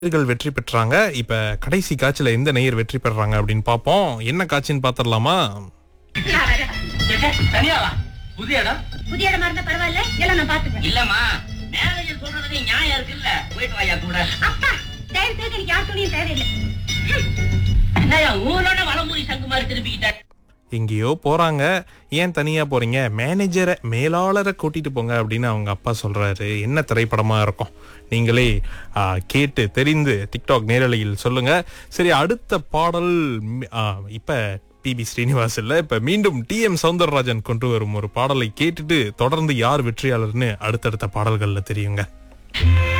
நேயர்கள் வெற்றி பெற்றாங்க. இப்ப கடைசி காட்சியில எந்த நேயர் வெற்றி பெறாங்க அப்படின்னு பாப்போம். என்ன காட்சின்னு பாத்திரலாமா? தனியாவா? புதிய இடம் புதிய இடமா இருந்தா பரவாயில்ல, எல்லாம் நான் பாத்துக்கிறேன். இல்லம்மா, மேனேஜர் சொல்றதுக்கு நியாயம் இருக்குல்ல. போயிட்டு வாயா கூட. அப்பா, தயவு செய்து எனக்கு யார் துணியும் தேவையில்லை. என்னய்யா ஊரோட வலமுறை சங்குமாரி திருப்பிக்கிட்ட? எங்கேயோ போறாங்க. ஏன் தனியா போறீங்க? மேனேஜரை மேலாளரை கூட்டிட்டு போங்க அப்படின்னு அவங்க அப்பா சொல்றாரு. என்ன திரைப்படமா இருக்கும்? நீங்களே கேட்டு தெரிந்து டிக்டாக் நேரலையில் சொல்லுங்க. சரி, அடுத்த பாடல் இப்ப PB ஸ்ரீனிவாஸ் இல்ல, இப்ப மீண்டும் TM சௌந்தரராஜன் கொண்டு வரும் ஒரு பாடலை கேட்டுட்டு தொடர்ந்து யார் வெற்றியாளர்னு அடுத்தடுத்த பாடல்கள்ல தெரியுங்க.